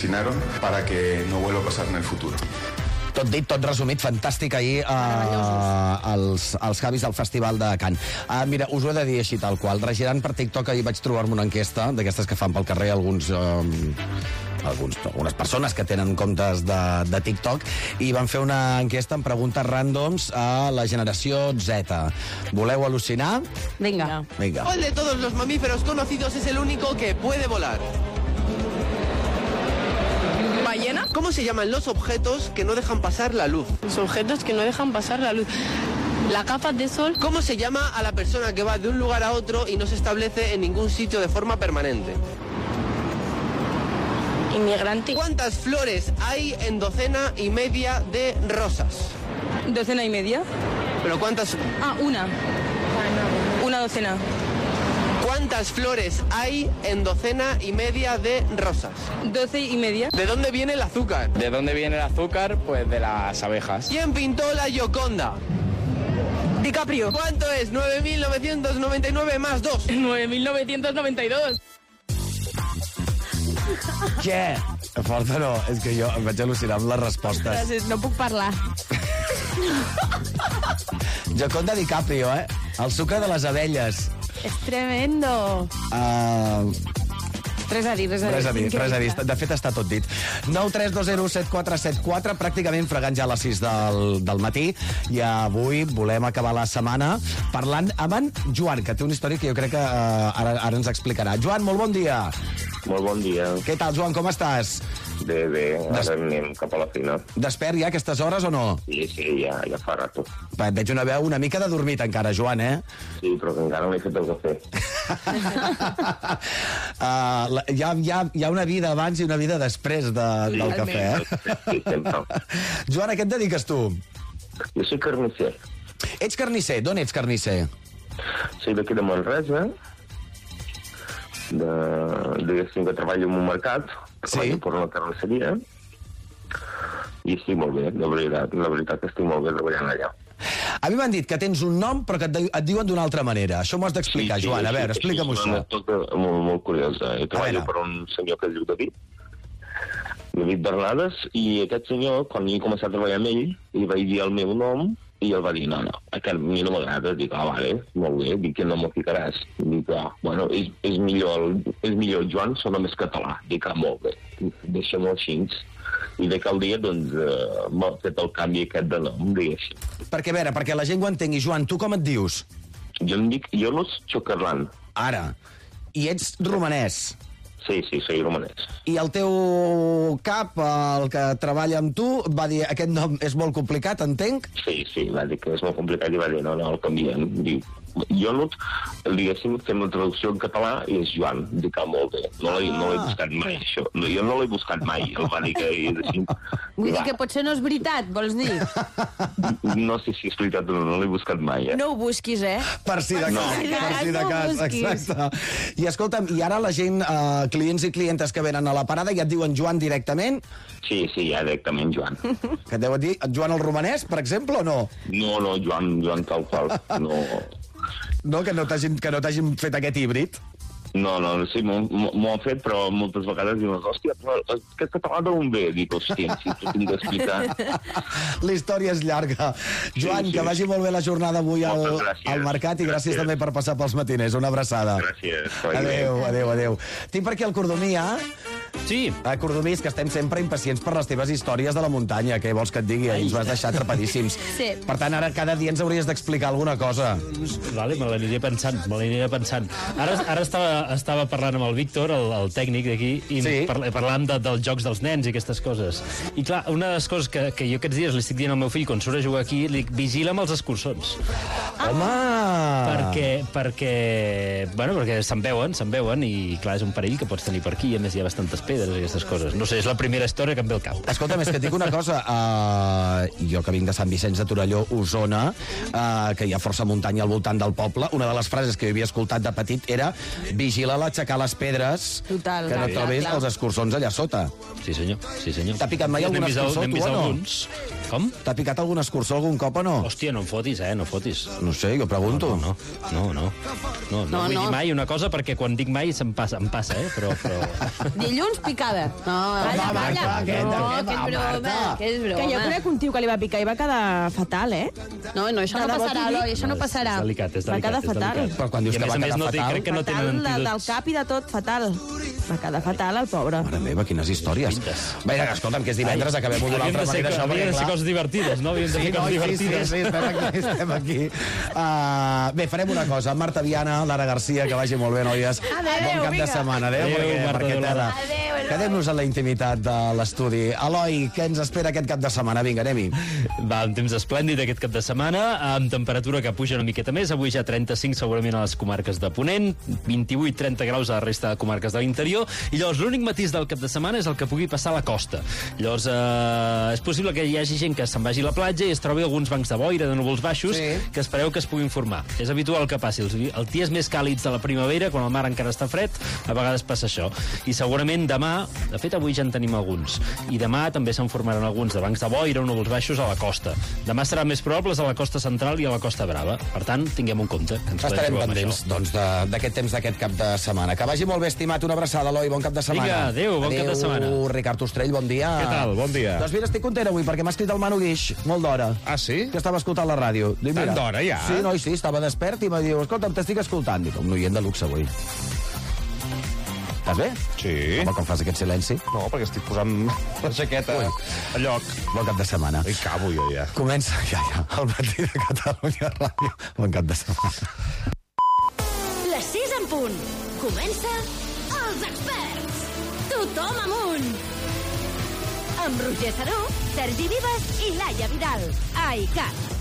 asesinaron para que no vuelva a pasar en el futuro. Tot dit, tot resumit, fantàstic ahir els Javis del Festival de Cannes. Mira, us ho he de dir així tal qual. Regirant per TikTok, ahir vaig trobar-me una enquesta d'aquestes que fan pel carrer algunes persones que tenen comptes de TikTok, i van fer una enquesta amb preguntes ràndoms a la generació Z. Voleu al·lucinar? Vinga. ¿Cuál de todos los mamíferos conocidos es el único que puede volar? ¿Ballena? ¿Cómo se llaman los objetos que no dejan pasar la luz? Los objetos que no dejan pasar la luz. La capa de sol. ¿Cómo se llama a la persona que va de un lugar a otro y no se establece en ningún sitio de forma permanente? Inmigrante. ¿Cuántas flores hay en docena y media de rosas? ¿Docena y media? ¿Pero cuántas? Una. Una docena. ¿Cuántas flores hay en docena y media de rosas? 12 y media. ¿De dónde viene el azúcar? ¿De dónde viene el azúcar? Pues de las abejas. ¿Quién pintó la Gioconda? DiCaprio. ¿Cuánto es 9.999 más 2? 9.992. Què? Forta no, és que jo em vaig al·lucinar amb les respostes. Gràcies, no puc parlar. Gioconda DiCaprio, El sucre de les abelles. És tremendo. Res a dir. Res a dir. De fet, està tot dit. 932017474, pràcticament fregant ja a les 6 del matí, i avui volem acabar la setmana parlant amb en Joan, que té una història que jo crec que ara ens explicarà. Joan, molt bon dia. Molt bon dia. Què tal, Joan, com estàs? Bé, ara anem cap a la feina. Despert ja a aquestes hores o no? Sí, ja fa rato. Et veig una veu una mica de dormit encara, Joan, Sí, però que encara no he fet el cafè. Hi ha una vida abans i una vida després del cafè, Sí, sempre. Joan, a què et dediques tu? Jo soy carnisser. Ets carnisser. D'on ets carnisser? Soy d'aquí de Manresa, diguéssim que treballo en un mercat, treballo per una carnisseria, i estic molt bé, la veritat que estic molt bé treballant allà. A mi m'han dit que tens un nom però que et diuen d'una altra manera. Això m'ho has d'explicar, Joan. A veure, explica'm-ho això. Molt curiós. Treballo per un senyor que es diu David Bernades, i aquest senyor, quan he començat a treballar amb ell, li vaig dir el meu nom, i ell va dir, no, aquest a mi no m'agrada. Dic, vale, molt bé, dic, que no m'ho ficaràs. Dic, bueno, és millor Joan, sona més català. Dic, molt bé, deixa'm-ho així. I de cal dia, doncs, m'ha fet el canvi aquest de nom, diguéssim. Perquè, a veure, perquè la gent ho entengui, Joan, tu com et dius? Jo em dic Ionos Chocarlan. Ara. I ets romanès? Sí, soy romanès. I el teu cap, el que treballa amb tu, va dir, aquest nom és molt complicat, entenc? Sí, va dir que és molt complicat i va dir, no, el canviem. Diu, Ionut, diguéssim, fem la traducció en català i és Joan. Dic, molt bé. No l'he buscat mai, això. Jo no l'he buscat mai. El va dir que... Vull dir que potser no és veritat, vols dir? No sé si és veritat o no l'he buscat mai. No ho busquis, Per si de cas, exacte. I escolta'm, i ara la gent, clients i clientes que venen a la parada, ja et diuen Joan directament? Sí, ja directament Joan. Que et deuen dir Joan el romanès, per exemple, o no? No, Joan tal qual, no... No, que no t'hagin fet aquest híbrid? No, sí, m'ho han fet, però moltes vegades diuen, hòstia, però aquest català d'on ve? Dic, hòstia, si t'ho tinc d'explicar. La història és llarga. Joan, que vagi molt bé la jornada avui al mercat, i gràcies també per passar pels matiners. Una abraçada. Gràcies. Adéu. Tinc per aquí el Cordomia. Sí. Cordomís, que estem sempre impacients per les teves històries de la muntanya. Què vols que et digui? Ens vas deixar atrapadíssims. Sí. Per tant, ara cada dia ens hauries d'explicar alguna cosa. Vale, me l'aniré pensant. Ara estava parlant amb el Víctor, el tècnic d'aquí, i parlant dels jocs dels nens i aquestes coses. I clar, una de les coses que jo aquests dies li estic dient al meu fill quan surt a jugar aquí, li dic, vigila amb els escurçons. Home! Perquè se'n veuen, i clar, és un perill que pots tenir per aquí, i a més hi ha bastantes pedres i aquestes coses. No sé, és la primera història que em ve al cap. Escolta, més que et dic una cosa, jo que vinc de Sant Vicenç de Torelló, Osona, que hi ha força muntanya al voltant del poble, una de les frases que jo havia escoltat de petit era vigila l'aixecar les pedres, total, que no trobis els escurçons allà sota. Sí, senyor. T'ha picat mai algun escurçó, tu, o no? Com? T'ha picat algun escurçó algun cop o no? Hòstia, no em fotis, no fotis. No sé, jo pregunto. No vull dir mai una cosa, perquè quan dic mai em passa, però... Dilluns picada. No, Què és broma. Que jo conec un tio que li va picar i va quedar fatal, No, això no passarà, Eloi, això no passarà. És delicat, Va quedar fatal. Però quan dius que va quedar fatal... Crec que no tenen Fatal del cap i de tot, fatal. Va quedar fatal, el pobre. Mare meva, quines històries. Bé, escolta'm, que és divendres, acabem-ho d'una altra manera. Havien de ser coses divertides, no? Havien de fer coses divertides. Sí, estem aquí. Bé, farem una cosa. Marta Viana, Lara Garcia, que vagi molt bé, noies. Bon cap de setmana. Adéu, Marta. Quedem-nos en la intimitat de l'estudi. Eloi, què ens espera aquest cap de setmana? Vinga, anem-hi. Va, un temps esplèndid aquest cap de setmana, amb temperatura que puja una miqueta més. Avui ja 35 segurament a les comarques de Ponent, 28-30 graus a la resta de comarques de l'interior, i llavors l'únic matís del cap de setmana és el que pugui passar a la costa. Llavors és possible que hi hagi gent que se'n vagi a la platja i es trobi alguns bancs de boira, de núvols baixos, que espereu que es puguin formar. És habitual que passi. Els dies més càlids de la primavera, quan el mar encara està fred, a vegades passa això. I segurament demà, de fet avui ja en tenim alguns, i demà també se'n formaran alguns de bancs de boira o núvols baixos a la costa. Demà serà més probables a la costa central i a la costa brava. Per tant, tinguem un compte. Estarem pendents, doncs, d'aquest temps d'aquest cap de setmana. Que vagi molt bé, estimat. Una abraçada, Eloi. Bon cap de setmana. Vinga, adéu, bon cap de setmana. Ricard Ostrell, bon dia. Què tal? Bon dia. Doncs mira, estic content avui, perquè m'ha escrit el Manu Guix, molt d'hora. Ah, sí? Que estava escoltant la ràdio. Dic, Tant d'hora, ja? Sí, noi, sí, estava despert i em diu, escolta'm, t'estic escoltant. Dic, un oient de luxe avui. Estàs bé? Sí. Home, com fas aquest silenci? No, perquè estic posant la jaqueta a lloc. Bon cap de setmana. Hi cabo jo, ja. Comença, ja, el matí de Catalunya Ràdio. Bon cap de setmana. Les 6 en punt. Comença Els Experts. Tothom amunt. Amb Roger Saró, Sergi Vives i Laia Vidal. A ICAT.